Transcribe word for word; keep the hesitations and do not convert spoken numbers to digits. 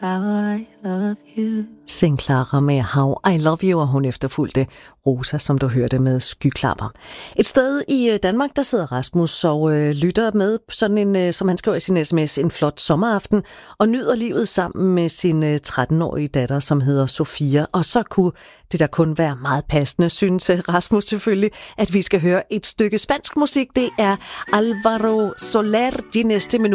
How I love you. Sing Clara med How I Love You, og hun efterfulgte Rosa, som du hørte med Skyklapper. Et sted i Danmark, der sidder Rasmus og øh, lytter med sådan en, øh, som han skriver i sin sms, en flot sommeraften, og nyder livet sammen med sin øh, tretten-årige datter, som hedder Sofia. Og så kunne det da kun være meget passende, synes Rasmus selvfølgelig, at vi skal høre et stykke spansk musik. Det er Alvaro Soler de næste minutter.